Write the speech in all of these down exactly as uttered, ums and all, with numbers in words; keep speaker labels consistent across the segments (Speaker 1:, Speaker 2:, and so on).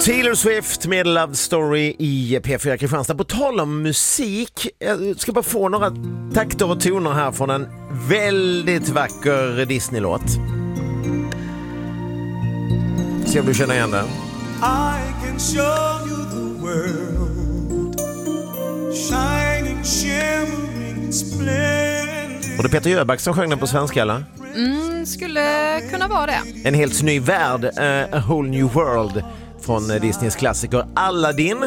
Speaker 1: Taylor Swift med Love Story i P fyra Kristianstad. På tal om musik, jag ska bara få några takter och toner här från en väldigt vacker Disney-låt. Se om du känner igen den. I can show you the world, shining, shimmering, splendid. Och det är Peter Jöback som sjöng den på svenska, eller?
Speaker 2: Mm, skulle kunna vara det.
Speaker 1: En helt ny värld, uh, A Whole New World från Disneys klassiker Aladdin.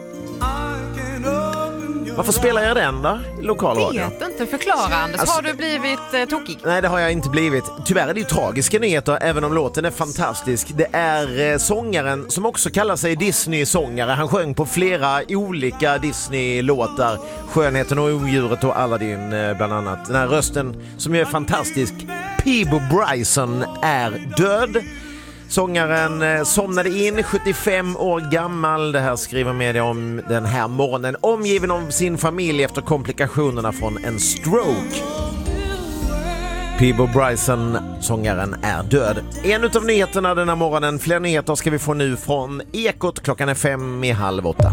Speaker 1: Varför spelar jag den då? Lokalradio.
Speaker 2: Jag vet inte, förklara Anders. Alltså, har du blivit eh, tokig?
Speaker 1: Nej, det har jag inte blivit. Tyvärr är det ju tragiska nyheter, även om låten är fantastisk. Det är eh, sångaren som också kallar sig Disney-sångare. Han sjöng på flera olika Disney-låtar. Skönheten och odjuret och Aladdin eh, bland annat. Den här rösten som är fantastisk. Peabo Bryson är död. Sångaren somnade in, sjuttiofem år gammal. Det här skriver media om den här morgonen. Omgiven av sin familj efter komplikationerna från en stroke. Peabo Bryson, sångaren, är död. En utav nyheterna den här morgonen. Fler nyheter ska vi få nu från Ekot. Klockan är fem i halv åtta.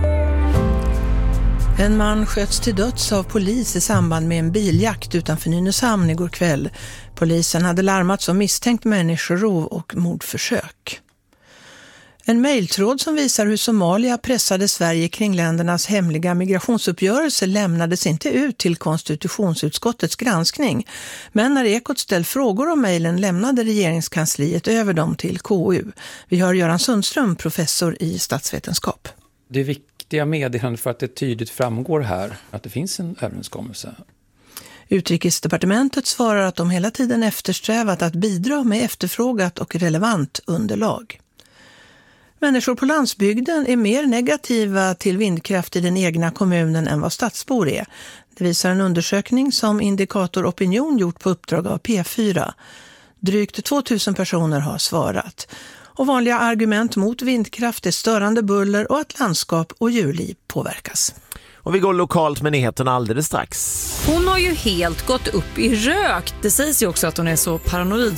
Speaker 3: En man sköts till döds av polis i samband med en biljakt utanför Nynäshamn igår kväll. Polisen hade larmats om misstänkt människorov och mordförsök. En mejltråd som visar hur Somalia pressade Sverige kring ländernas hemliga migrationsuppgörelse lämnades inte ut till konstitutionsutskottets granskning. Men när Ekot ställt frågor om mejlen lämnade regeringskansliet över dem till K U. Vi hör Göran Sundström, professor i statsvetenskap.
Speaker 4: Det är viktiga meddelanden för att det tydligt framgår här att det finns en överenskommelse.
Speaker 3: Utrikesdepartementet svarar att de hela tiden eftersträvat att bidra med efterfrågat och relevant underlag. Människor på landsbygden är mer negativa till vindkraft i den egna kommunen än vad stadsbor är. Det visar en undersökning som Indikator Opinion gjort på uppdrag av P fyra. Drygt tvåtusen personer har svarat. Och vanliga argument mot vindkraft är störande buller och att landskap och djurliv påverkas.
Speaker 1: Och vi går lokalt med nyheterna alldeles strax.
Speaker 5: Hon har ju helt gått upp i rök. Det sägs ju också att hon är så paranoid